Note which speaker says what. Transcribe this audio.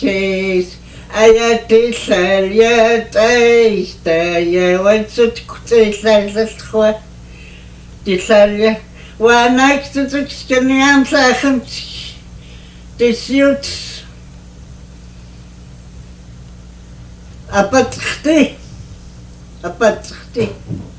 Speaker 1: case. I tell you, I want to tell you, one next to the skinny and second, the suits. A patchti.